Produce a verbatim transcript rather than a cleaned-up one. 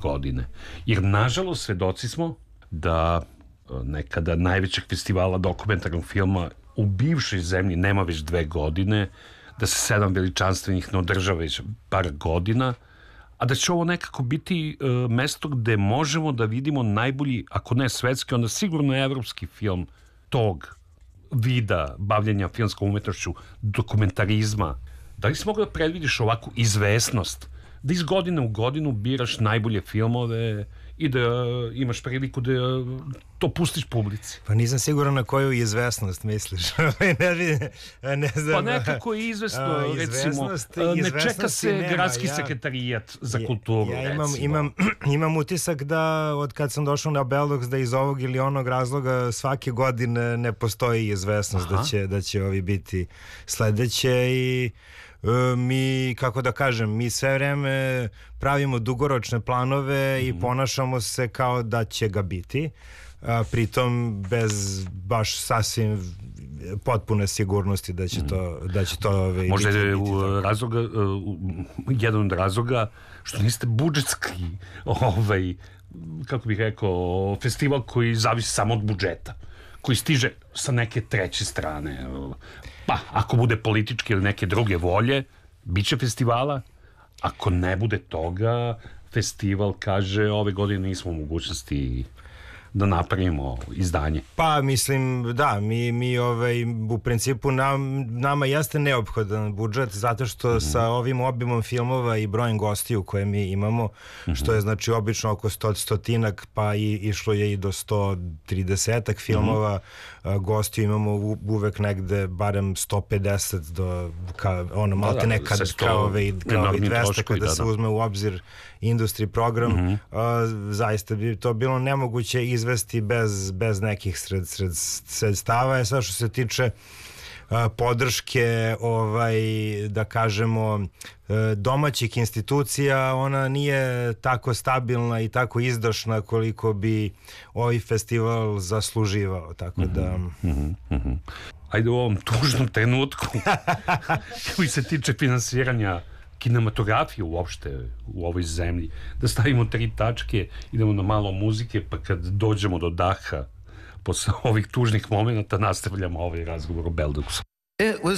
godine. Jer, nažalost, svedoci smo da nekada najvećeg festivala dokumentarnog filma u bivšoj zemlji nema već dve godine, da se sedam veličanstvenih ne održava već par godina, a da će ovo nekako biti uh, mesto gde možemo da vidimo najbolji, ako ne svetski, onda sigurno evropski film tog vida bavljenja filmskom umetnošću, dokumentarizma. Da li si mogu da predvidiš ovakvu izvesnost, da iz godine u godinu biraš najbolje filmove i da imaš priliku da to pustiš publici? Pa nisam siguran na koju izvesnost misliš. ne, ne znam. Pa nekako je izvesno, recimo, ne čeka se nema, gradski ja, sekretariyat za kulturu, ja imam, recimo. Imam, imam utisak da od kad sam došao na Belox da iz ovog ili onog razloga svake godine ne postoji izvesnost da će, da će ovi biti sledeće i mi, kako da kažem, mi sve vreme pravimo dugoročne planove i ponašamo se kao da će ga biti, a, pritom bez baš sasvim potpune sigurnosti da će to, da će to ove, možda biti, je biti u razloga, u, jedan od razloga što niste budžetski ovaj, kako bih rekao, festival koji zavisi samo od budžeta, koji stiže sa neke treće strane. Pa, ako bude političke ili neke druge volje, bit će festivala. Ako ne bude toga, festival kaže ove godine nismo u mogućnosti da napravimo izdanje. Pa mislim da, mi, mi ovaj, u principu nam, nama jeste neophodan budžet zato što mm-hmm. sa ovim obimom filmova i brojem gostiju koje mi imamo, mm-hmm. što je znači obično oko sto, stotinak pa i išlo je i do sto tridesetak filmova, mm-hmm. gostiju imamo u, uvek negde barem sto pedeset do ka, ono malo te nekad kao ove dvesta kada se uzme u obzir industry program, mm-hmm. a, zaista bi to bilo nemoguće izvesti bez, bez nekih sred, sred, sredstava. Je sad što se tiče a, podrške ovaj, da kažemo domaćih institucija, ona nije tako stabilna i tako izdašna koliko bi ovaj festival zasluživao, tako mm-hmm. da mm-hmm. Mm-hmm. Ajde u ovom tužnom trenutku koji se tiče finansiranja kinematografije uopšte u ovoj zemlji, da stavimo tri tačke, idemo na malo muzike, pa kad dođemo do daha posle ovih tužnih momenata nastavljamo ovaj razgovor o Beloxu.